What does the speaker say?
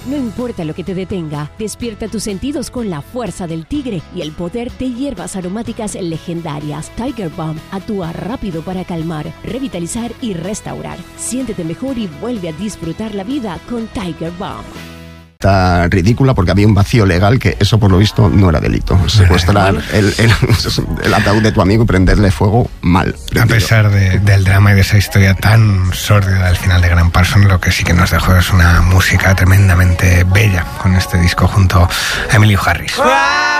No importa lo que te detenga, despierta tus sentidos con la fuerza del tigre y el poder de hierbas aromáticas legendarias. Tiger Balm actúa rápido para calmar, revitalizar y restaurar. Siéntete mejor y vuelve a disfrutar la vida con Tiger Balm. Está ridícula porque había un vacío legal que eso por lo visto no era delito. Secuestrar el ataúd de tu amigo y prenderle fuego, mal. A pesar del drama y de esa historia tan sórdida del final de Graham Parsons, lo que sí que nos dejó es una música tremendamente bella con este disco junto a Emilio Harris.